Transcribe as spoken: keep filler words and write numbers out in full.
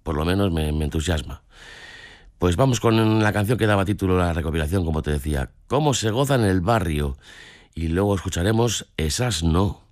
por lo menos me, me entusiasma. Pues vamos con la canción que daba título a la recopilación, como te decía, Cómo se goza en el barrio. Y luego escucharemos Esas no.